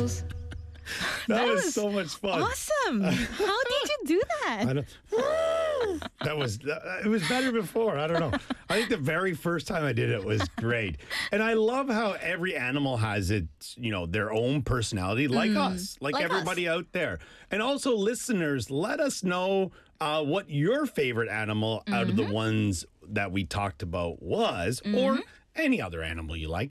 animals. That was so much fun. Awesome. How did you do that? I don't, it was better before. I don't know. I think the very first time I did it was great. And I love how every animal has its, their own personality, like us, like everybody out there. And also listeners, let us know what your favorite animal out of the ones that we talked about was, or any other animal you like.